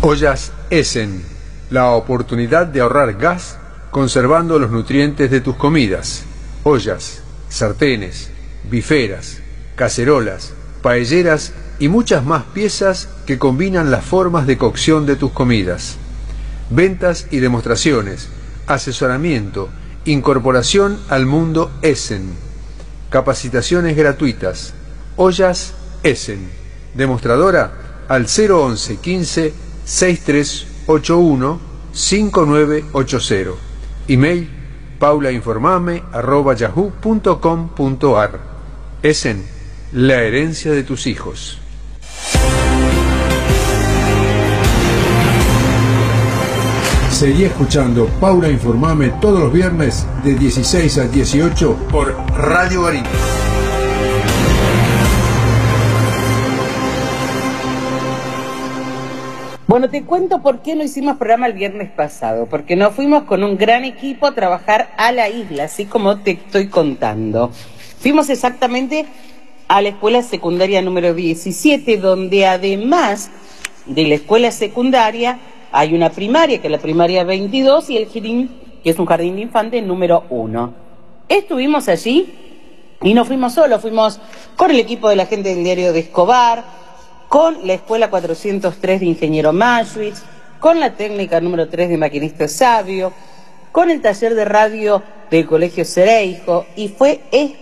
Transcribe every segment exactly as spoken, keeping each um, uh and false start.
Ollas Essen, la oportunidad de ahorrar gas conservando los nutrientes de tus comidas. Ollas, sartenes, biferas, cacerolas, paelleras y muchas más piezas que combinan las formas de cocción de tus comidas. Ventas y demostraciones, asesoramiento, incorporación al mundo Essen. Capacitaciones gratuitas. Ollas Essen. Demostradora al cero once quince sesenta y tres ochenta y uno cincuenta y nueve ochenta. Email paulainformame arroba yahoo punto com punto ar. Essen, la herencia de tus hijos. Seguí escuchando Paula Informame todos los viernes de dieciséis a dieciocho por Radio Garín. Bueno, te cuento por qué no hicimos programa el viernes pasado, porque nos fuimos con un gran equipo a trabajar a la isla, así como te estoy contando. Fuimos exactamente a la escuela secundaria número diecisiete, donde además de la escuela secundaria hay una primaria, que es la primaria veintidós, y el jardín, que es un jardín de infantes número uno. Estuvimos allí y no fuimos solos, fuimos con el equipo de la gente del diario de Escobar, con la escuela cuatrocientos tres de Ingeniero Maschwitz, con la técnica número tres de Maquinista Sabio, con el taller de radio del Colegio Cereijo, y fue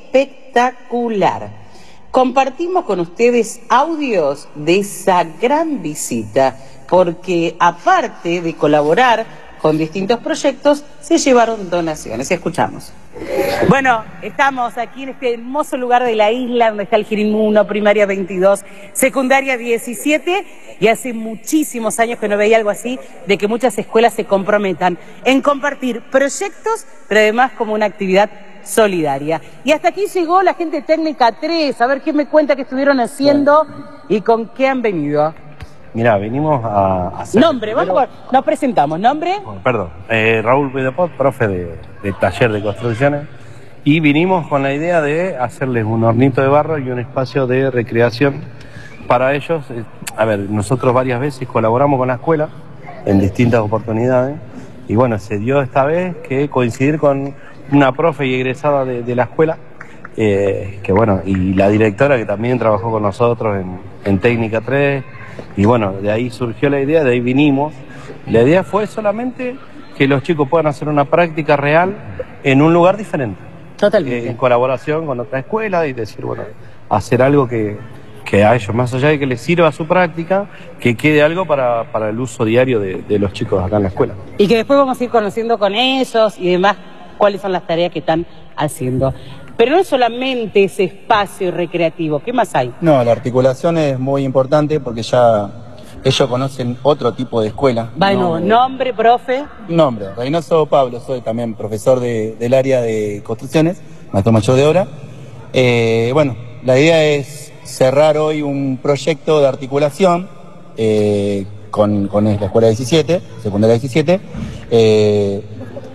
espectacular. Compartimos con ustedes audios de esa gran visita, porque aparte de colaborar con distintos proyectos, se llevaron donaciones. Escuchamos. Bueno, estamos aquí en este hermoso lugar de la isla, donde está el Jirín uno, primaria veintidós, secundaria diecisiete, y hace muchísimos años que no veía algo así, de que muchas escuelas se comprometan en compartir proyectos, pero además como una actividad solidaria. Y hasta aquí llegó la gente de Técnica tres, a ver qué me cuenta que estuvieron haciendo y con qué han venido. Mirá, venimos a hacer... Nombre, vamos, primero... nos presentamos. ¿Nombre? Oh, perdón, eh, Raúl Videpot, profe de, de taller de construcciones, y vinimos con la idea de hacerles un hornito de barro y un espacio de recreación para ellos. A ver, nosotros varias veces colaboramos con la escuela en distintas oportunidades, y bueno, se dio esta vez que coincidir con una profe y egresada de, de la escuela, eh, que bueno, y la directora que también trabajó con nosotros en, en Técnica tres. Y bueno, de ahí surgió la idea, de ahí vinimos. La idea fue solamente que los chicos puedan hacer una práctica real en un lugar diferente. Totalmente. Eh, en colaboración con otra escuela, y decir, bueno, hacer algo que, que a ellos, más allá de que les sirva su práctica, que quede algo para, para el uso diario de, de los chicos acá en la escuela. Y que después vamos a ir conociendo con ellos y demás cuáles son las tareas que están haciendo. Pero no es solamente ese espacio recreativo, ¿qué más hay? No, la articulación es muy importante porque ya ellos conocen otro tipo de escuela. Bueno, no, nombre, profe. Nombre, Reynoso Pablo, soy también profesor de, del área de construcciones, maestro mayor de obra. Eh, bueno, la idea es cerrar hoy un proyecto de articulación eh, con, con la escuela diecisiete, secundaria diecisiete, eh,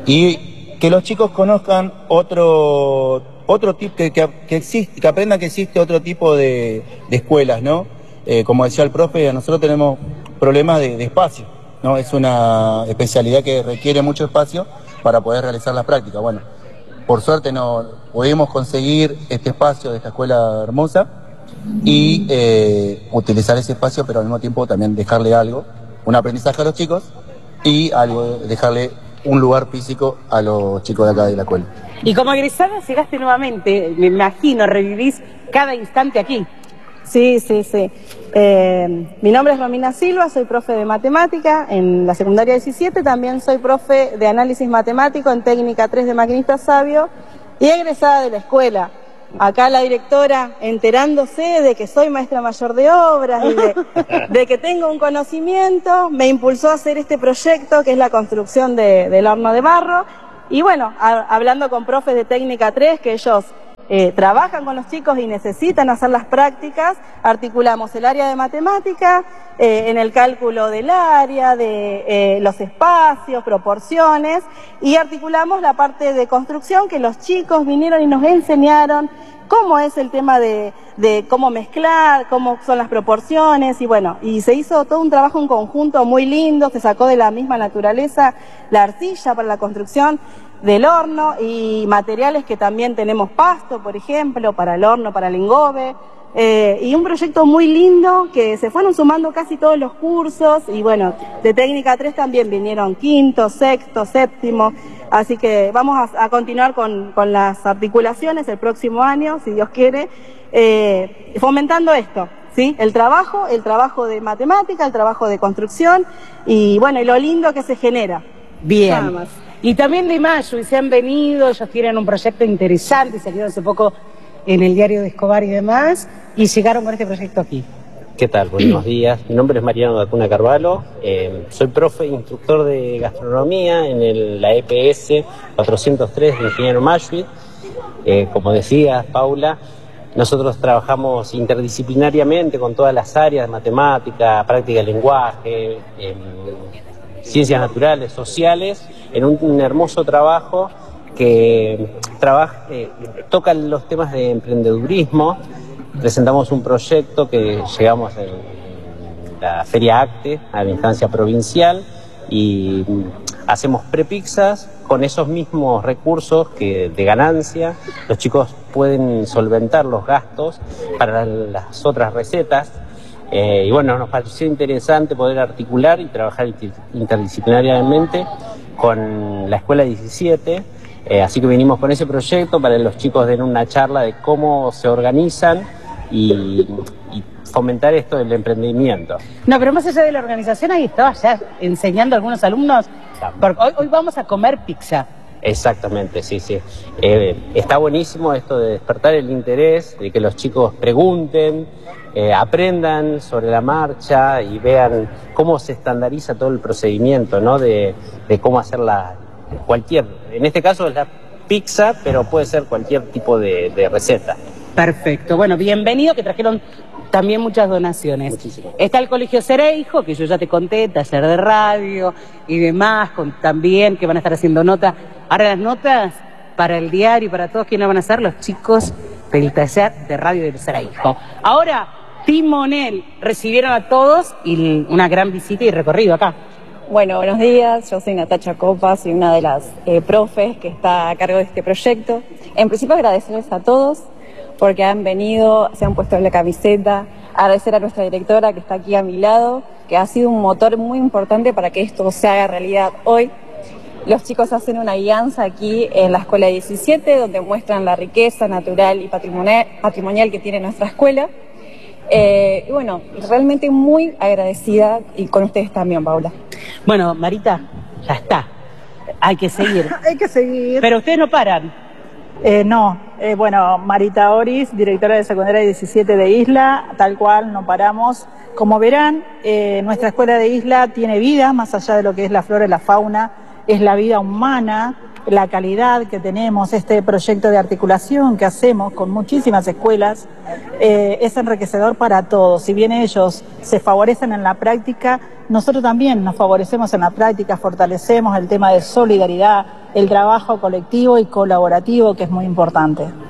y que los chicos conozcan otro... Otro tipo que, que, que existe, que aprendan que existe otro tipo de, de escuelas, ¿no? Eh, como decía el profe, nosotros tenemos problemas de, de espacio, ¿no? Es una especialidad que requiere mucho espacio para poder realizar las prácticas. Bueno, por suerte no pudimos conseguir este espacio de esta escuela hermosa y eh, utilizar ese espacio, pero al mismo tiempo también dejarle algo, un aprendizaje a los chicos y algo, dejarle un lugar físico a los chicos de acá de la escuela. Y como egresada llegaste nuevamente, me imagino, revivís cada instante aquí. Sí, sí, sí. Eh, mi nombre es Romina Silva, soy profe de matemática en la secundaria diecisiete, también soy profe de análisis matemático en Técnica tres de Maquinista Sabio y egresada de la escuela. Acá la directora, enterándose de que soy maestra mayor de obras y de, de que tengo un conocimiento, me impulsó a hacer este proyecto que es la construcción de, del horno de barro. Y bueno, a, hablando con profes de Técnica tres, que ellos eh, trabajan con los chicos y necesitan hacer las prácticas, articulamos el área de matemática, eh, en el cálculo del área, de eh, los espacios, proporciones, y articulamos la parte de construcción que los chicos vinieron y nos enseñaron cómo es el tema de, de cómo mezclar, cómo son las proporciones, y bueno, y se hizo todo un trabajo en conjunto muy lindo, se sacó de la misma naturaleza la arcilla para la construcción del horno y materiales que también tenemos, pasto, por ejemplo, para el horno, para el engobe, eh, y un proyecto muy lindo que se fueron sumando casi todos los cursos, y bueno, de técnica tres también vinieron quinto, sexto, séptimo, así que vamos a, a continuar con, con las articulaciones el próximo año, si Dios quiere, eh, fomentando esto, ¿sí? El trabajo, el trabajo de matemática, el trabajo de construcción, y bueno, y lo lindo que se genera. Bien. Nada más. Y también de Mayo, y se han venido, ellos tienen un proyecto interesante, salieron hace poco en el diario de Escobar y demás, y llegaron con este proyecto aquí. ¿Qué tal? Buenos días. Mi nombre es Mariano Dacuna Carvalho. Eh, soy profe e instructor de gastronomía en el, la E P S cuatrocientos tres de Ingeniero Mashuit. Eh, como decías, Paula, nosotros trabajamos interdisciplinariamente con todas las áreas de matemática, práctica del lenguaje, eh, ciencias naturales, sociales, en un, un hermoso trabajo que trabaja, eh, toca los temas de emprendedurismo. Presentamos un proyecto que llegamos en la Feria ACTE, a la instancia provincial, y hacemos prepizzas con esos mismos recursos que de ganancia. Los chicos pueden solventar los gastos para las otras recetas. Eh, y bueno, nos pareció interesante poder articular y trabajar interdisciplinariamente con la Escuela diecisiete, eh, así que vinimos con ese proyecto para que los chicos den una charla de cómo se organizan y, y fomentar esto del emprendimiento. No, pero más allá de la organización, ahí estaba ya enseñando a algunos alumnos, porque hoy, hoy vamos a comer pizza. Exactamente, sí, sí. Eh, está buenísimo esto de despertar el interés, de que los chicos pregunten, eh, aprendan sobre la marcha y vean cómo se estandariza todo el procedimiento, ¿no? De, de cómo hacer la, cualquier, en este caso es la pizza, pero puede ser cualquier tipo de, de receta. Perfecto. Bueno, bienvenido, que trajeron también muchas donaciones. Muchísimas. Está el Colegio Cereijo, que yo ya te conté, taller de radio y demás, con, también que van a estar haciendo nota. Ahora las notas para el diario y para todos quienes van a ser los chicos del taller de radio del Cereijo. Ahora, Timonel, recibieron a todos y una gran visita y recorrido acá. Bueno, buenos días, yo soy Natacha Copa, soy una de las eh, profes que está a cargo de este proyecto. En principio agradecerles a todos porque han venido, se han puesto en la camiseta, agradecer a nuestra directora que está aquí a mi lado, que ha sido un motor muy importante para que esto se haga realidad hoy. Los chicos hacen una alianza aquí en la Escuela diecisiete, donde muestran la riqueza natural y patrimonial, patrimonial que tiene nuestra escuela. Eh, y bueno, realmente muy agradecida y con ustedes también, Paula. Bueno, Marita, ya está. Hay que seguir. Hay que seguir. Pero ustedes no paran. Eh, no, eh, bueno, Marita Oris, directora de secundaria diecisiete de Isla, tal cual, no paramos. Como verán, eh, nuestra escuela de Isla tiene vida, más allá de lo que es la flora y la fauna, es la vida humana, la calidad que tenemos, este proyecto de articulación que hacemos con muchísimas escuelas, eh, es enriquecedor para todos. Si bien ellos se favorecen en la práctica, nosotros también nos favorecemos en la práctica, fortalecemos el tema de solidaridad, el trabajo colectivo y colaborativo, que es muy importante.